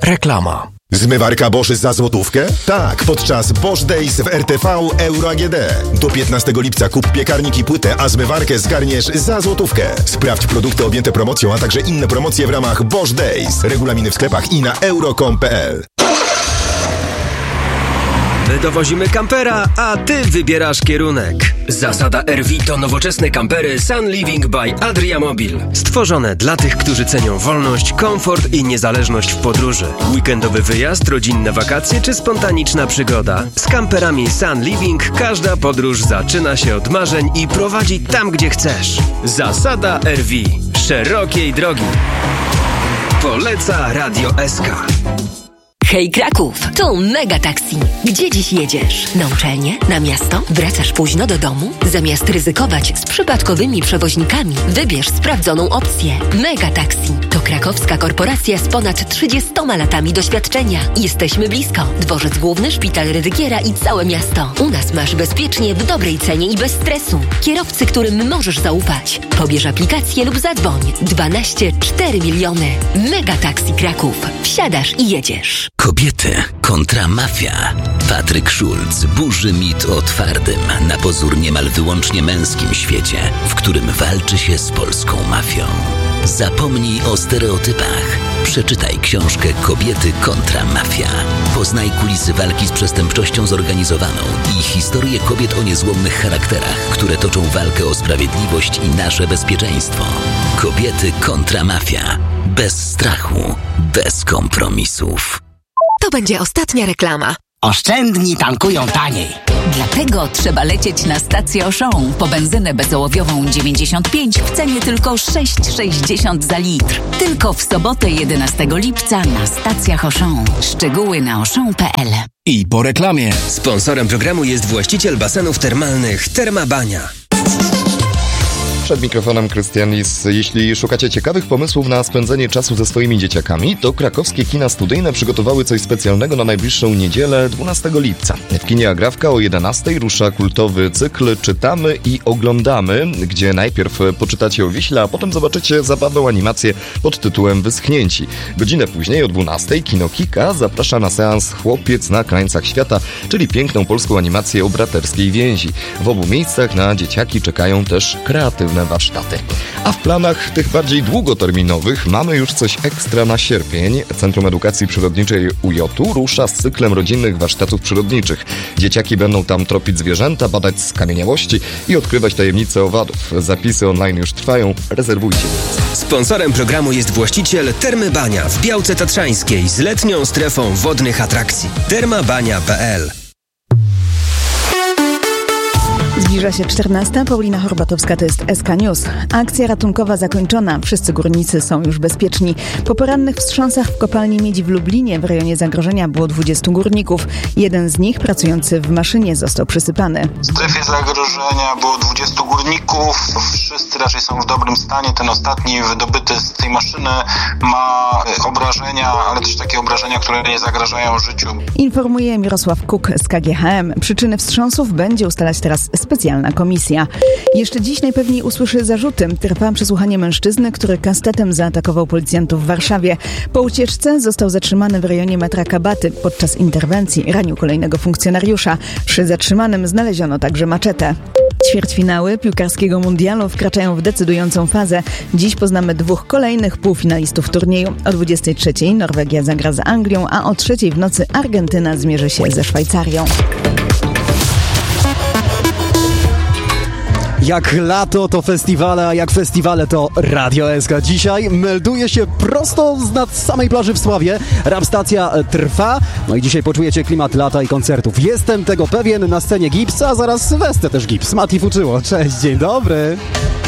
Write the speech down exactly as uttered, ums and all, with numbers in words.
Reklama. Zmywarka Bosch za złotówkę? Tak, podczas Bosch Days w R T V Euro A G D. Do piętnastego lipca kup piekarnik i płytę, a zmywarkę zgarniesz za złotówkę. Sprawdź produkty objęte promocją, a także inne promocje w ramach Bosch Days. Regulaminy w sklepach i na euro kropka com kropka p l. My dowozimy kampera, a ty wybierasz kierunek. Zasada R V to nowoczesne kampery Sun Living by Adria Mobil. Stworzone dla tych, którzy cenią wolność, komfort i niezależność w podróży. Weekendowy wyjazd, rodzinne wakacje czy spontaniczna przygoda. Z kamperami Sun Living każda podróż zaczyna się od marzeń i prowadzi tam, gdzie chcesz. Zasada R V. Szerokiej drogi. Poleca Radio S K. Hej Kraków, to Mega Taxi. Gdzie dziś jedziesz? Na uczelnię? Na miasto? Wracasz późno do domu? Zamiast ryzykować z przypadkowymi przewoźnikami, wybierz sprawdzoną opcję. Mega Taxi to krakowska korporacja z ponad trzydziestoma latami doświadczenia. Jesteśmy blisko. Dworzec Główny, Szpital Rydygiera i całe miasto. U nas masz bezpiecznie, w dobrej cenie i bez stresu. Kierowcy, którym możesz zaufać. Pobierz aplikację lub zadzwoń. dwanaście cztery miliony. Mega Taxi Kraków. Wsiadasz i jedziesz. Kobiety kontra mafia. Patryk Schulz burzy mit o twardym, na pozór niemal wyłącznie męskim świecie, w którym walczy się z polską mafią. Zapomnij o stereotypach. Przeczytaj książkę Kobiety kontra mafia. Poznaj kulisy walki z przestępczością zorganizowaną i historię kobiet o niezłomnych charakterach, które toczą walkę o sprawiedliwość i nasze bezpieczeństwo. Kobiety kontra mafia. Bez strachu, bez kompromisów. To będzie ostatnia reklama. Oszczędni tankują taniej. Dlatego trzeba lecieć na stację Auchan po benzynę bezołowiową dziewięćdziesiąt pięć w cenie tylko sześć sześćdziesiąt za litr. Tylko w sobotę jedenastego lipca na stacjach Auchan. Szczegóły na auchan kropka p l. I po reklamie. Sponsorem programu jest właściciel basenów termalnych Terma Bania. Przed mikrofonem Krystian Lis. Jeśli szukacie ciekawych pomysłów na spędzenie czasu ze swoimi dzieciakami, to krakowskie kina studyjne przygotowały coś specjalnego na najbliższą niedzielę, dwunastego lipca. W kinie Agrawka o jedenastej rusza kultowy cykl Czytamy i oglądamy, gdzie najpierw poczytacie o Wiśle, a potem zobaczycie zabawną animację pod tytułem Wyschnięci. Godzinę później o dwunastej kino Kika zaprasza na seans Chłopiec na krańcach świata, czyli piękną polską animację o braterskiej więzi. W obu miejscach na dzieciaki czekają też kreatywne warsztaty. A w planach tych bardziej długoterminowych mamy już coś ekstra na sierpień. Centrum Edukacji Przyrodniczej U J U rusza z cyklem rodzinnych warsztatów przyrodniczych. Dzieciaki będą tam tropić zwierzęta, badać skamieniałości i odkrywać tajemnice owadów. Zapisy online już trwają. Rezerwujcie. Sponsorem programu jest właściciel Termy Bania w Białce Tatrzańskiej z letnią strefą wodnych atrakcji. termabania kropka p l. Zbliża się czternasta. Paulina Horbatowska, to jest S K News. Akcja ratunkowa zakończona. Wszyscy górnicy są już bezpieczni. Po porannych wstrząsach w kopalni miedzi w Lublinie w rejonie zagrożenia było dwudziestu górników. Jeden z nich, pracujący w maszynie, został przysypany. W strefie zagrożenia było dwudziestu górników. Wszyscy raczej są w dobrym stanie. Ten ostatni wydobyty z tej maszyny ma obrażenia, ale też takie obrażenia, które nie zagrażają życiu. Informuje Mirosław Kuk z K G H M. Przyczyny wstrząsów będzie ustalać teraz specjalna komisja. Jeszcze dziś najpewniej usłyszy zarzuty. Trwa przesłuchanie mężczyzny, który kastetem zaatakował policjantów w Warszawie. Po ucieczce został zatrzymany w rejonie metra Kabaty. Podczas interwencji ranił kolejnego funkcjonariusza. Przy zatrzymanym znaleziono także maczetę. Ćwierćfinały piłkarskiego mundialu wkraczają w decydującą fazę. Dziś poznamy dwóch kolejnych półfinalistów turnieju. O dwudziestej trzeciej Norwegia zagra z Anglią, a o trzeciej w nocy Argentyna zmierzy się ze Szwajcarią. Jak lato to festiwale, a jak festiwale to Radio S K. Dzisiaj melduje się prosto z nad samej plaży w Sławie. Rapstacja trwa. No i dzisiaj poczujecie klimat lata i koncertów. Jestem tego pewien. Na scenie Gips, a zaraz westę też Gips. Mati Fuczyło. Cześć, dzień dobry.